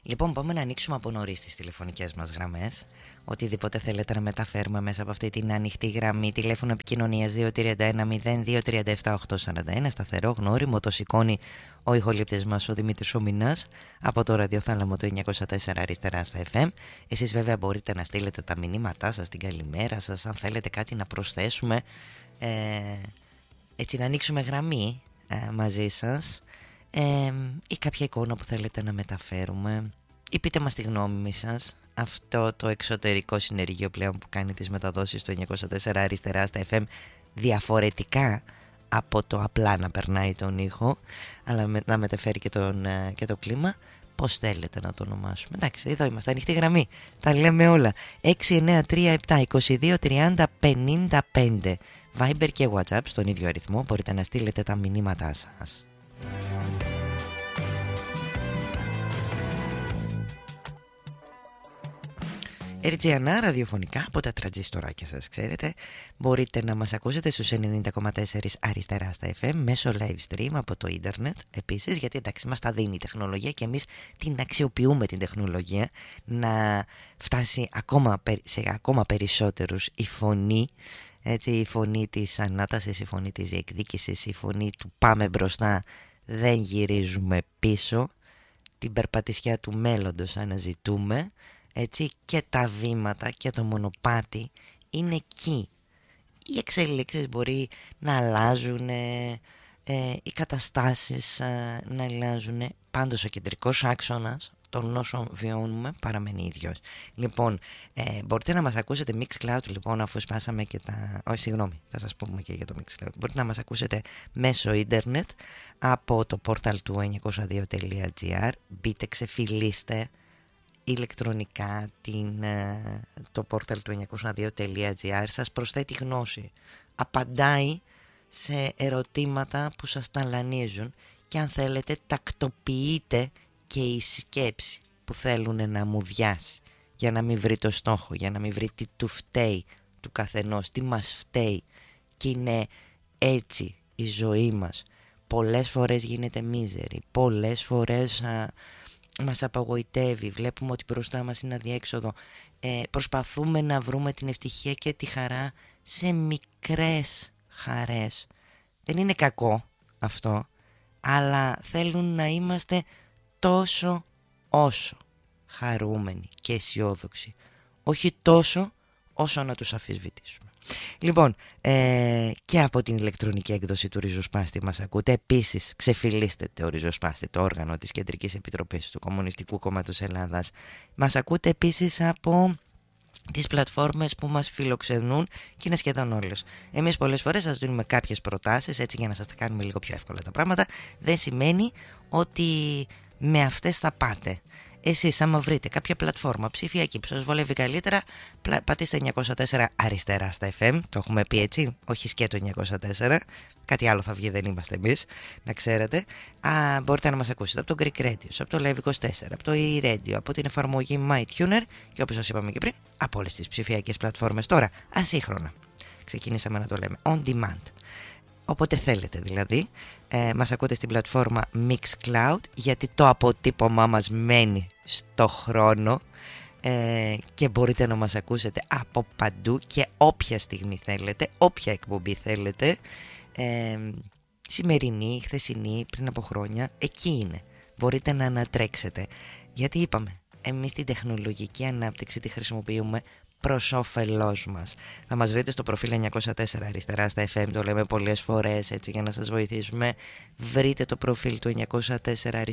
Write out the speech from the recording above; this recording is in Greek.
Λοιπόν, πάμε να ανοίξουμε από νωρίς τις τηλεφωνικές μας γραμμές. Οτιδήποτε θέλετε να μεταφέρουμε μέσα από αυτή την ανοιχτή γραμμή. Τηλέφωνο επικοινωνίας 231-0237-841. Σταθερό, γνώριμο, το σηκώνει ο ηχολήπτης μας, ο Δημήτρης ο Μινάς, από το ραδιοθάλαμο του 904 αριστερά στα FM. Εσείς βέβαια μπορείτε να στείλετε τα μηνύματά σας, την καλημέρα σας, αν θέλετε κάτι να προσθέσουμε, έτσι να ανοίξουμε γραμμή μαζί σας, ή κάποια εικόνα που θέλετε να μεταφέρουμε, ή πείτε μας τη γνώμη σας. Αυτό το εξωτερικό συνεργείο πλέον που κάνει τις μεταδόσεις του 904 αριστερά στα FM διαφορετικά από το απλά να περνάει τον ήχο, αλλά να μεταφέρει και το κλίμα. Πώς θέλετε να το ονομάσουμε? Εντάξει, εδώ είμαστε, ανοιχτή γραμμή, τα λέμε όλα. 693-7-22-30-55. Viber και WhatsApp στον ίδιο αριθμό, μπορείτε να στείλετε τα μηνύματά σας. Ερτζιανά ραδιοφωνικά από τα τραντζιστοράκια σας, ξέρετε. Μπορείτε να μας ακούσετε στους 90,4 αριστερά στα FM μέσω live stream από το ίντερνετ επίσης, γιατί εντάξει μας τα δίνει η τεχνολογία και εμείς την αξιοποιούμε την τεχνολογία να φτάσει σε ακόμα περισσότερους η φωνή. Έτσι, η φωνή της ανάτασης, η φωνή της διεκδίκησης, η φωνή του πάμε μπροστά, δεν γυρίζουμε πίσω, την περπατησιά του μέλλοντος αναζητούμε, έτσι, και τα βήματα και το μονοπάτι είναι εκεί. Οι εξελίξεις μπορεί να αλλάζουν, οι καταστάσεις να αλλάζουν, πάντως ο κεντρικός άξονας των όσων βιώνουμε παραμένει ίδιος. Λοιπόν, μπορείτε να μας ακούσετε Mixcloud, λοιπόν, αφού σπάσαμε και τα... Όχι, συγγνώμη, θα σας πούμε και για το Mixcloud. Μπορείτε να μας ακούσετε μέσω ίντερνετ από το πόρταλ του 902.gr. Μπείτε, ξεφυλίστε ηλεκτρονικά το πόρταλ του 902.gr. Σας προσθέτει γνώση, απαντάει σε ερωτήματα που σας ταλανίζουν και αν θέλετε τακτοποιείτε και η σκέψη που θέλουν να μου διάσει, για να μην βρει το στόχο, για να μην βρει τι του φταίει του καθενός, τι μας φταίει. Και είναι έτσι η ζωή μας. Πολλές φορές γίνεται μίζερη, πολλές φορές μας απογοητεύει, βλέπουμε ότι μπροστά μας είναι αδιέξοδο. Προσπαθούμε να βρούμε την ευτυχία και τη χαρά σε μικρές χαρές. Δεν είναι κακό αυτό, αλλά θέλουν να είμαστε τόσο όσο χαρούμενοι και αισιόδοξοι, όχι τόσο όσο να τους αφισβητήσουμε. Λοιπόν, και από την ηλεκτρονική έκδοση του Ριζοσπάστη μας ακούτε. Επίσης, ξεφυλίστε το Ριζοσπάστη, το όργανο της Κεντρικής Επιτροπής του Κομμουνιστικού Κόμματος Ελλάδας. Μας ακούτε επίσης από τις πλατφόρμες που μας φιλοξενούν και είναι σχεδόν όλες. Εμείς πολλές φορές σας δίνουμε κάποιες προτάσεις, έτσι, για να σας τα κάνουμε λίγο πιο εύκολα τα πράγματα. Δεν σημαίνει ότι με αυτές θα πάτε. Εσείς άμα βρείτε κάποια πλατφόρμα ψηφιακή που σας βολεύει καλύτερα, πατήστε 904 αριστερά στα FM. Το έχουμε πει, έτσι, όχι σκέτο 904. Κάτι άλλο θα βγει, δεν είμαστε εμείς, να ξέρετε. Μπορείτε να μας ακούσετε από το Greek Radio, από το Live 24, από το e-Radio, από την εφαρμογή MyTuner και όπως σας είπαμε και πριν, από όλες τις ψηφιακές πλατφόρμες. Τώρα, ασύγχρονα, ξεκινήσαμε να το λέμε on demand. Όποτε θέλετε δηλαδή, μας ακούτε στην πλατφόρμα Mixcloud, γιατί το αποτύπωμά μας μένει στο χρόνο, και μπορείτε να μας ακούσετε από παντού και όποια στιγμή θέλετε, όποια εκπομπή θέλετε, σημερινή, χθεσινή, πριν από χρόνια, εκεί είναι. Μπορείτε να ανατρέξετε, γιατί είπαμε, εμείς την τεχνολογική ανάπτυξη τη χρησιμοποιούμε προς όφελός μας. Θα μας βρείτε στο προφίλ 904 αριστερά στα FM, το λέμε πολλές φορές, έτσι, για να σας βοηθήσουμε. Βρείτε το προφίλ του 904 αριστερά